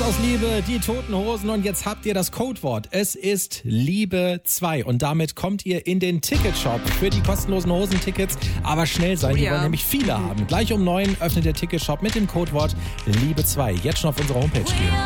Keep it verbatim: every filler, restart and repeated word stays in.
aus Liebe, die Toten Hosen und jetzt habt ihr das Codewort. Es ist Liebe zwei und damit kommt ihr in den Ticketshop für die kostenlosen Hosentickets. Aber schnell sein, Oh wir ja. wollen nämlich viele haben. Gleich um neun öffnet der Ticketshop mit dem Codewort Liebe zwei. Jetzt schon auf unserer Homepage gehen.